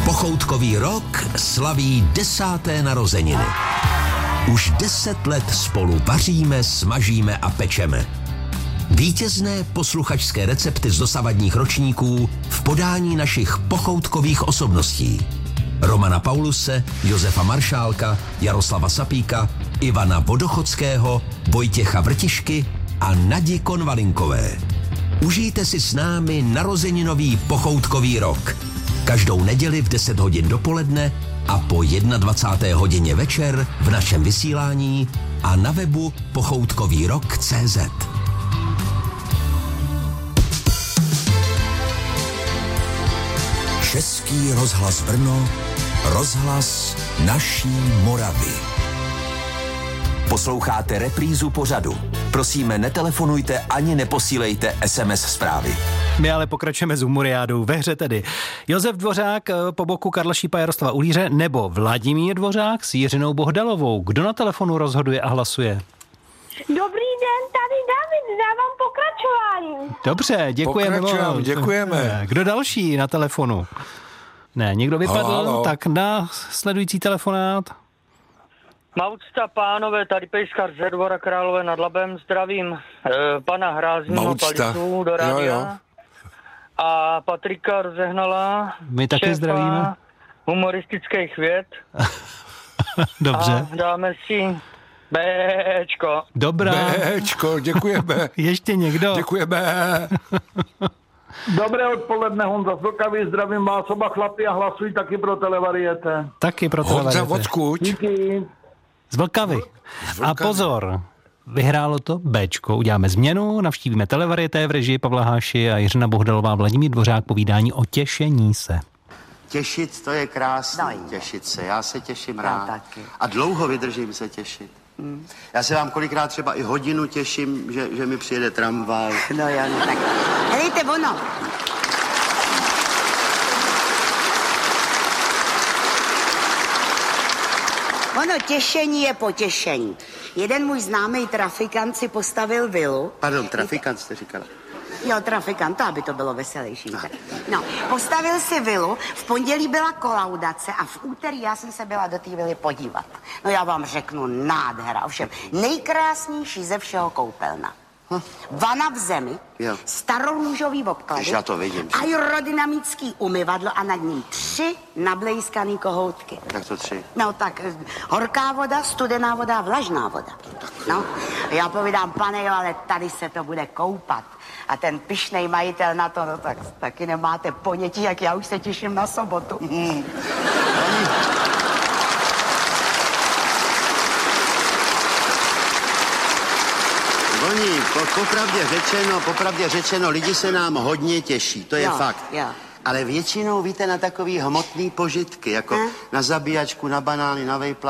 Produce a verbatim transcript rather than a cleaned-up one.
Pochoutkový rok slaví desáté narozeniny. Už deset let spolu vaříme, smažíme a pečeme. Vítězné posluchačské recepty z dosavadních ročníků v podání našich pochoutkových osobností. Romana Pauluse, Josefa Maršálka, Jaroslava Sapíka, Ivana Vodochodského, Vojtěcha Vrtišky a Nadi Konvalinkové. Užijte si s námi narozeninový pochoutkový rok. Každou neděli v deset hodin dopoledne a po dvacáté jedné hodině večer v našem vysílání a na webu pochoutkový rok tečka cé zet. Český rozhlas Brno, rozhlas naší Moravy. Posloucháte reprízu pořadu. Prosíme, netelefonujte ani neposílejte es em es zprávy. My ale pokračujeme s humoriádou ve hře tedy. Josef Dvořák po boku Karla Šípa, Jaroslava Ulíře nebo Vladimír Dvořák s Jiřinou Bohdalovou. Kdo na telefonu rozhoduje a hlasuje? Dobrý den, tady David, dávám pokračování. Dobře, děkujeme. Pokračujeme, děkujeme. Kdo další na telefonu? Ne, někdo vypadl, halo, halo. Tak na sledující telefonát. Maucta pánové, tady Pejskar ze Dvora Králové nad Labem, zdravím eh, pana Hrázního Palicu do rádia. Jo, jo. A Patrika Rozehnala, My taky šéfa zdravíme. humoristických věd. Dobře. A dáme si Béčko. Dobrá. Béčko, děkujeme. Ještě někdo? Děkujeme. Dobré odpoledne, Honza Vlkavý, zdravím vás oba chlapi a hlasují taky pro Televariete. Taky pro Honza televariete. odkud? Díky. Z Vlkavy. A pozor, vyhrálo to Béčko. Uděláme změnu, navštívíme Televariete v režii Pavla Háši a Jiřina Bohdalová, Vladimír Dvořák, povídání o těšení se. Těšit, to je krásné, no, těšit se. Já se těším rád. Taky. A dlouho vydržím se těšit. Hmm. Já se vám kolikrát třeba i hodinu těším, že, že mi přijede tramvaj. No jo, no tak. Helejte, ono. Ono těšení je potěšení. Jeden můj známý trafikant si postavil vilu. Pardon, trafikant jste říkala. Jo, trafikant, to aby to bylo veselější. No, postavil si vilu, v pondělí byla kolaudace a v úterý já jsem se byla do té vily podívat. No já vám řeknu, nádhera, ovšem nejkrásnější ze všeho koupelna. Hm. Vana v zemi, jo. Starorůžový obklady, já to vidím. aerodynamický umyvadlo a nad ním tři nablejskaný kohoutky. Tak to tři. No tak, horká voda, studená voda a vlažná voda. No, já povídám, pane jo, ale tady se to bude koupat. A ten pyšnej majitel na to, no tak taky nemáte ponětí, jak já už se těším na sobotu. Hmm. Oni, po, popravdě řečeno, popravdě řečeno, lidi se nám hodně těší, to je jo, fakt. Jo. Ale většinou víte na takový hmotný požitky, jako hm? na zabíjačku, na banány, na vejpla.